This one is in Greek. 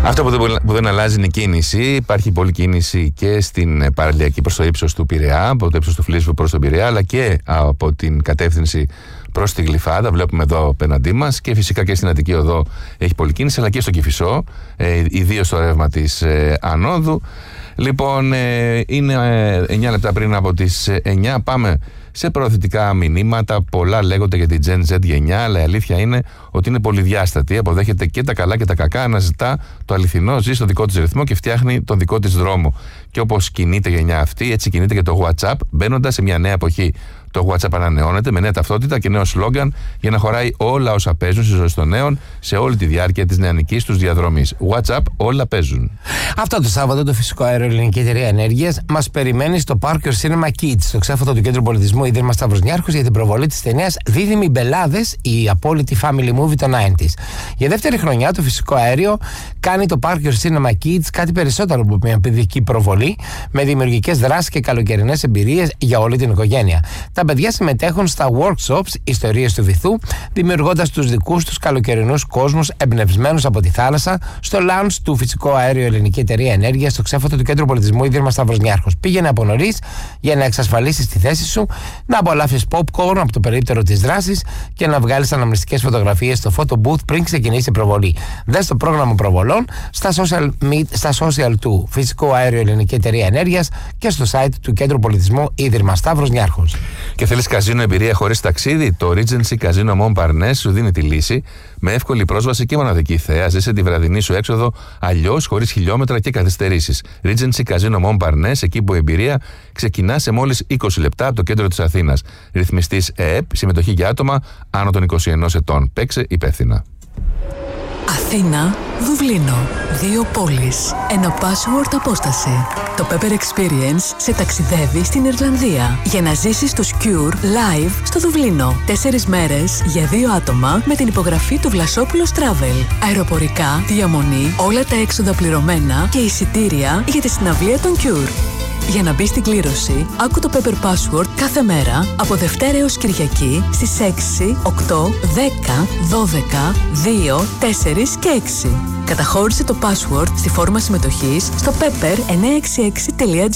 Αυτό που δεν αλλάζει είναι η κίνηση. Υπάρχει πολλή κίνηση και στην παραλιακή προς το ύψος του Πειραιά, από το ύψος του Φλίσβου προς τον Πειραιά, αλλά και από την κατεύθυνση προς τη Γλυφάδα. Βλέπουμε εδώ απέναντί μας, και φυσικά και στην Αττική Οδό έχει πολλή κίνηση, αλλά και στο Κηφισό, ιδίως στο ρεύμα της Ανόδου. Λοιπόν, είναι 9 λεπτά πριν από τις 9. Πάμε σε προωθητικά μηνύματα. Πολλά λέγονται για την Gen Z γενιά, αλλά η αλήθεια είναι ότι είναι πολυδιάστατη. Αποδέχεται και τα καλά και τα κακά, αναζητά το αληθινό, ζει στο δικό της ρυθμό και φτιάχνει τον δικό της δρόμο. Και όπως κινείται η γενιά αυτή, έτσι κινείται και το WhatsApp, μπαίνοντας σε μια νέα εποχή. Το WhatsApp ανανεώνεται με νέα ταυτότητα και νέο σλόγγαν για να χωράει όλα όσα παίζουν στη ζωή των νέων σε όλη τη διάρκεια της νεανικής τους διαδρομής. WhatsApp, όλα παίζουν. Αυτό το Σάββατο το Φυσικό Αέριο Ελληνική Εταιρεία Ενέργειας μας περιμένει στο Parker Cinema Kids, στο ξέφωτο του Κέντρου Πολιτισμού Ίδρυμα Σταύρος Νιάρχος, για την προβολή της ταινίας Δίδυμοι Μπελάδες, η απόλυτη family movie των 90s. Για δεύτερη χρονιά το Φυσικό Αέριο κάνει το Parker Cinema Kids κάτι περισσότερο από μια παιδική προβολή, με δημιουργικές δράσεις και καλοκαιρινές εμπειρίες για όλη την οικογένεια. Τα παιδιά συμμετέχουν στα workshops Ιστορίες του Βυθού, δημιουργώντας τους δικούς τους καλοκαιρινούς κόσμους εμπνευσμένους από τη θάλασσα, στο lounge του Φυσικό Αέριο Ελληνική Εταιρεία Ενέργειας, στο ξέφωτο του Κέντρου Πολιτισμού Ίδρυμα Σταύρος Νιάρχος. Πήγαινε από νωρίς για να εξασφαλίσεις τη θέση σου, να απολαύσεις popcorn από το περίπτερο της δράσης και να βγάλεις αναμνηστικές φωτογραφίες στο photo booth πριν ξεκινήσει η προβολή. Δες το πρόγραμμα προβολών στα social του Φυσικό Αέριο Ελληνική Εταιρεία Ενέργειας και στο site του Κέντρου Πολιτισμού Ίδρυμα Σταύρος Νιάρχος. Και θέλεις καζίνο εμπειρία χωρίς ταξίδι? Το Regency Casino Montparnasse σου δίνει τη λύση, με εύκολη πρόσβαση και μοναδική θέα. Ζήσε τη βραδινή σου έξοδο αλλιώς, χωρίς χιλιόμετρα και καθυστερήσεις. Regency Casino Montparnasse, εκεί που η εμπειρία ξεκινά σε μόλις 20 λεπτά από το κέντρο της Αθήνας. Ρυθμιστής ΕΕΠ, συμμετοχή για άτομα άνω των 21 ετών. Παίξε υπεύθυνα. Αθήνα, Δουβλίνο. 2 πόλεις. Ένα password απόσταση. Το Pepper Experience σε ταξιδεύει στην Ιρλανδία για να ζήσεις το Cure live στο Δουβλίνο. 4 μέρες για 2 άτομα με την υπογραφή του Βλασόπουλος Travel. Αεροπορικά, διαμονή, όλα τα έξοδα πληρωμένα και εισιτήρια για τη συναυλία των Cure. Για να μπει στην κλήρωση, άκου το Pepper Password κάθε μέρα από Δευτέρα έως Κυριακή στις 6, 8, 10, 12, 2, 4 και 6. Καταχώρησε το password στη φόρμα συμμετοχής στο pepper966.gr.